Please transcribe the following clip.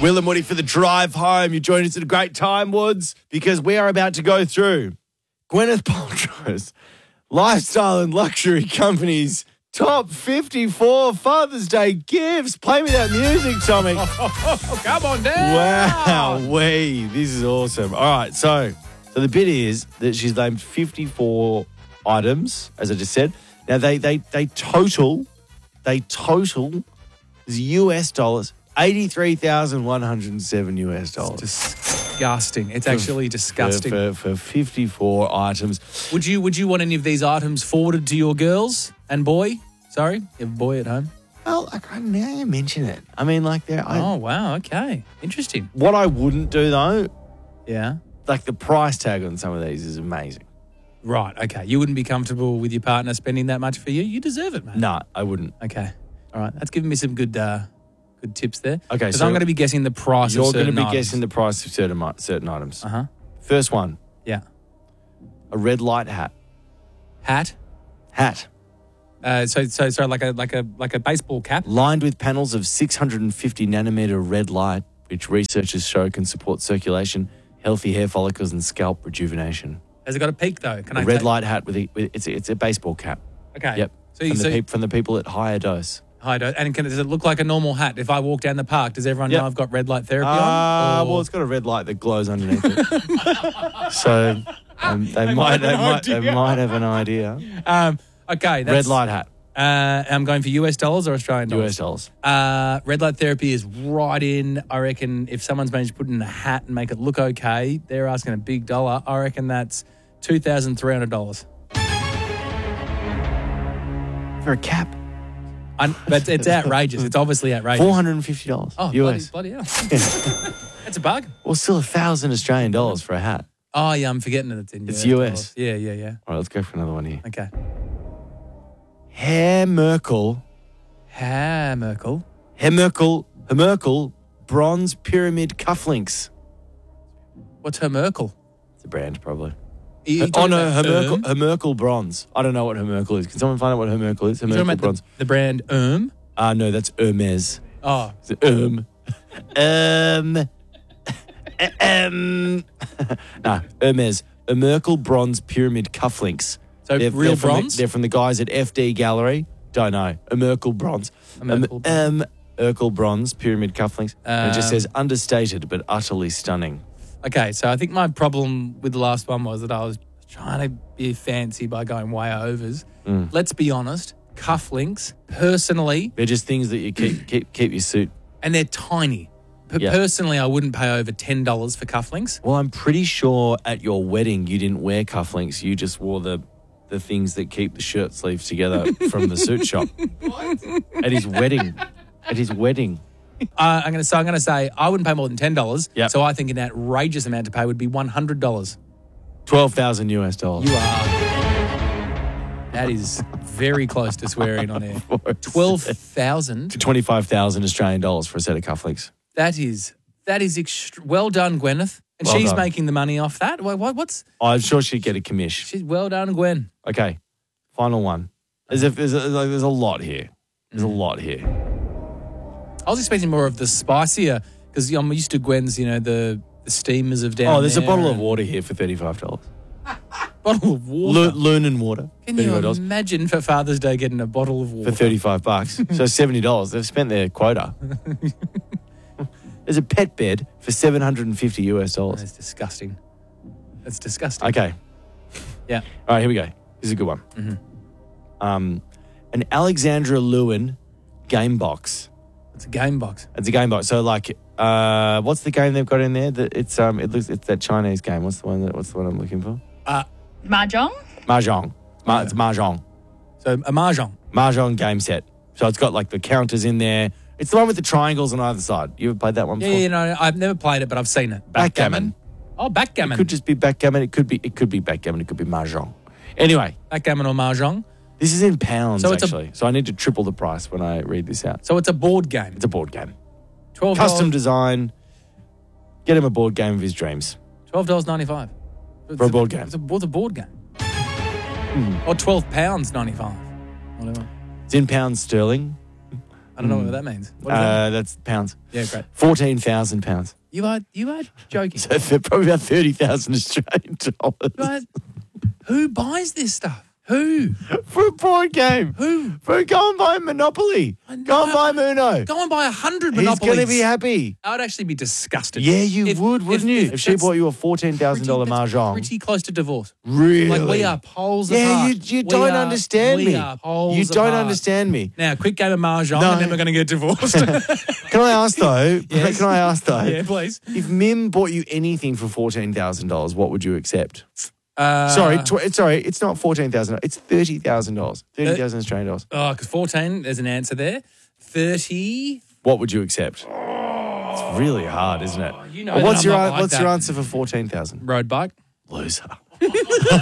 Will and Woody for the drive home. You joined us at a great time, Woods, because we are about to go through Gwyneth Paltrow's Lifestyle and Luxury Company's top 54 Father's Day gifts. Play me that music, Tommy. Come on down. Wow, this is awesome. All right, so the bit is that she's named 54 items, as I just said. Now they total is US dollars, $83,107. Disgusting. It's actually disgusting. For 54 items. Would you want any of these items forwarded to your girls and boy? Sorry, you have a boy at home. Well, now you mention it. I mean, like there. Oh wow, okay, interesting. What I wouldn't do though, Yeah. like the price tag on some of these is amazing. Right. Okay. You wouldn't be comfortable with your partner spending that much for you. You deserve it, man. No, I wouldn't. Okay. All right. That's giving me some good tips there. Okay, Because so I'm going to be guessing the price. You're going to be guessing the price of certain items. Uh-huh. First one, Yeah. a red light hat. Hat. Hat. So like a baseball cap. Lined with panels of 650 nanometer red light, which researchers show can support circulation, healthy hair follicles, and scalp rejuvenation. Has it got a peak though? Can A I red take- light hat it's a baseball cap. Okay. Yep. So From the people at higher dose. and does it look like a normal hat? If I walk down the park, does everyone know I've got red light therapy on? Well, it's got a red light that glows underneath it. So they might have an idea. Okay. Red light hat. I'm going for US dollars or Australian dollars? US dollars. Red light therapy is right in. I reckon if someone's managed to put it in a hat and make it look okay, they're asking a big dollar. I reckon that's $2,300. For a cap. But it's outrageous. It's obviously outrageous. $450 Oh, US. bloody hell. That's a bug. Well, still $1,000 Australian dollars for a hat. Oh, yeah, I'm forgetting that it's in It's US. US. Yeah. All right, let's go for another one here. Okay. Herr Merkel bronze pyramid cufflinks. What's her Merkel? It's a brand, probably. Her Merkel bronze. I don't know what her Merkel is. Can someone find out what her Merkel is? Her You're Merkel talking about the brand No, that's Hermes. Oh. It's no, Hermes. A Merkel bronze pyramid cufflinks. So real bronze? They're from the guys at FD Gallery. Don't know. A Merkel bronze. Merkel bronze pyramid cufflinks. And it just says understated but utterly stunning. Okay, so I think my problem with the last one was that I was trying to be fancy by going way overs. Let's be honest, cufflinks, personally, They're just things that you keep your suit. and they're tiny. Yeah. Personally, I wouldn't pay over $10 for cufflinks. Well, I'm pretty sure at your wedding you didn't wear cufflinks. You just wore the things that keep the shirt sleeves together from the suit shop. What? At his wedding. I'm going to say I wouldn't pay more than $10. Yep. So I think an outrageous amount to pay would be $100. $12,000 US dollars. You are. That is very close to swearing on air. 12,000. 25,000 Australian dollars for a set of cufflinks. That is well done, Gwyneth. And Well she's done. making the money off that. What's? I'm sure she'd get a commish. She's well done, Gwen. Okay, final one. There's a lot here. There's a lot here. I was expecting more of the spicier because I'm used to Gwen's, the steamers of down. There's a there bottle of and- water here for $35. Bottle of water. Lunan water. Can you $35 imagine for Father's Day getting a bottle of water for $35? So $70. They've spent their quota. There's a pet bed for $750 US dollars. That's disgusting. That's disgusting. Okay. Yeah. All right, here we go. This is a good one. An Alexandra Lewin game box. It's a game box. It's a game box. So like, what's the game they've got in there? It's that Chinese game. What's the one I'm looking for? Mahjong? Mahjong. It's Mahjong. So a mahjong. Mahjong game set. So it's got like the counters in there. It's the one with the triangles on either side. You ever played that one before? Yeah, I've never played it, but I've seen it. Backgammon. Oh, backgammon. It could just be backgammon. It could be backgammon. It could be Mahjong. Anyway, Backgammon or mahjong. this is in pounds So it's actually. So I need to triple the price when I read this out. So it's a board game. It's a board game. $12. Custom design. Get him a board game of his dreams. $12.95. For a board game. It's a board game. Or £12.95. Whatever. It's in pounds sterling. I don't know what that means. What does that mean? That's pounds. Yeah, great. £14,000. You are joking. So they're probably about 30,000 Australian dollars But who buys this stuff? Who? for a board game. Who? Go and buy Monopoly. Go and buy Uno. Go and buy 100 He's Monopolies. going to be happy. I would actually be disgusted. Yeah, you would, wouldn't you? If she that's bought you a $14,000 that's mahjong. pretty close to divorce. Really? Like, we are poles Yeah, apart. you don't understand me. We are poles You don't apart. understand me. Now, quick game of mahjong, No. and then we're going to get divorced. Can I ask though? Yes. Can I ask though? Yeah, please. If Mim bought you anything for $14,000, what would you accept? Uh, Sorry, it's not $14,000. It's $30,000. 30,000 Australian dollars. Oh, because 14, there's an answer there. 30. What would you accept? It's really hard, isn't it? You know What's that your I'm not like What's your that. answer for 14,000? Road bike. Loser.